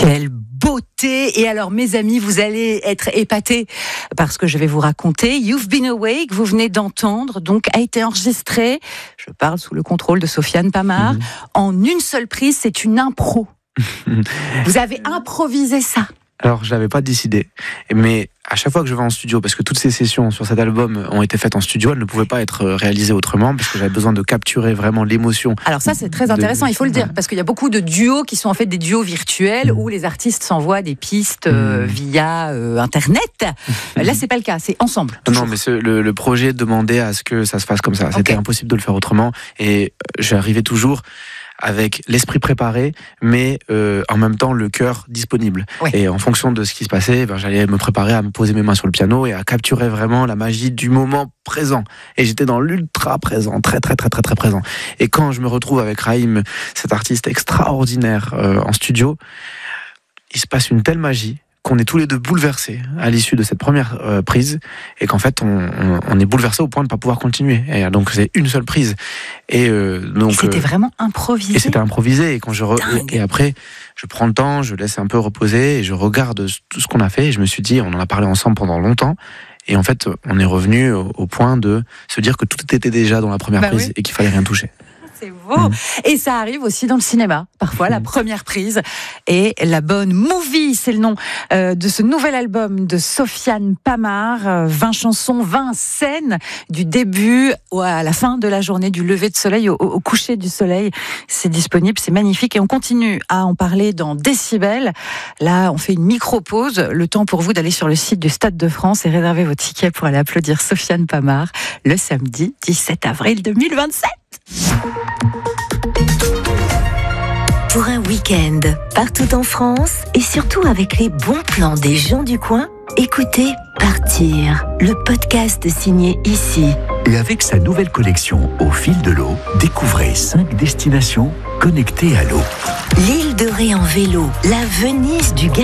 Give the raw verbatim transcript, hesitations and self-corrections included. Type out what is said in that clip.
Quelle beauté! Et alors, mes amis, vous allez être épatés par ce que je vais vous raconter. You've Been Away, que vous venez d'entendre, donc a été enregistré, je parle sous le contrôle de Sofiane Pamart, mmh. en une seule prise. C'est une impro. Vous avez improvisé ça? Alors, je l'avais pas décidé, mais à chaque fois que je vais en studio, parce que toutes ces sessions sur cet album ont été faites en studio, elles ne pouvaient pas être réalisées autrement, parce que j'avais besoin de capturer vraiment l'émotion. Alors ça, c'est très intéressant, de... il faut le dire, parce qu'il y a beaucoup de duos qui sont en fait des duos virtuels, mmh. où les artistes s'envoient des pistes euh, mmh. via euh, Internet. Mmh. Là, c'est pas le cas, c'est ensemble. Toujours. Non, mais ce, le, le projet demandait à ce que ça se fasse comme ça. C'était okay. impossible de le faire autrement, et j'arrivais toujours avec l'esprit préparé, mais euh, en même temps le cœur disponible. Oui. Et en fonction de ce qui se passait, ben, j'allais me préparer à me poser mes mains sur le piano et à capturer vraiment la magie du moment présent. Et j'étais dans l'ultra présent, très très très très très présent. Et quand je me retrouve avec Raïm, cet artiste extraordinaire euh, en studio, il se passe une telle magie qu'on est tous les deux bouleversés à l'issue de cette première euh, prise, et qu'en fait on, on, on est bouleversés au point de ne pas pouvoir continuer. Et donc c'est une seule prise. Et euh, donc et c'était euh, vraiment improvisé. Et c'était improvisé. Et quand je re... et après je prends le temps, je laisse un peu reposer et je regarde tout ce qu'on a fait. Et je me suis dit, on en a parlé ensemble pendant longtemps. Et en fait, on est revenu au, au point de se dire que tout était déjà dans la première bah prise oui. et qu'il fallait rien toucher. C'est beau. Mmh. Et ça arrive aussi dans le cinéma. Parfois, mmh. la première prise est la bonne. Movie, c'est le nom euh, de ce nouvel album de Sofiane Pamart. Euh, vingt chansons, vingt scènes du début à la fin de la journée, du lever de soleil au, au coucher du soleil. C'est disponible, c'est magnifique. Et on continue à en parler dans Décibel. Là, on fait une micro-pause. Le temps pour vous d'aller sur le site du Stade de France et réserver vos tickets pour aller applaudir Sofiane Pamart le samedi dix-sept avril deux mille vingt-sept. Pour un week-end partout en France et surtout avec les bons plans des gens du coin, écoutez Partir, le podcast signé Ici. Et avec sa nouvelle collection Au fil de l'eau, découvrez cinq destinations connectées à l'eau. L'île de Ré en vélo, la Venise du Gard.